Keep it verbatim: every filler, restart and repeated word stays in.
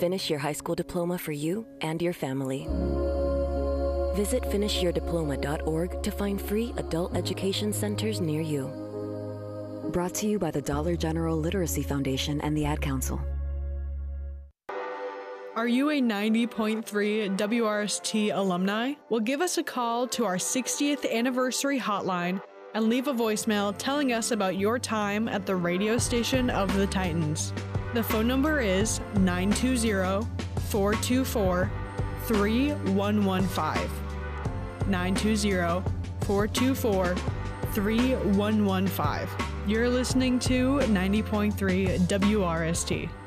finish your high school diploma for you and your family. Visit finish your diploma dot org to find free adult education centers near you. Brought to you by the Dollar General Literacy Foundation and the Ad Council. Are you a ninety point three W R S T alumni? Well, give us a call to our sixtieth anniversary hotline and leave a voicemail telling us about your time at the radio station of the Titans. The phone number is nine two zero, four two four, three one one five. nine two zero, four two four, three one one five. You're listening to ninety point three W R S T.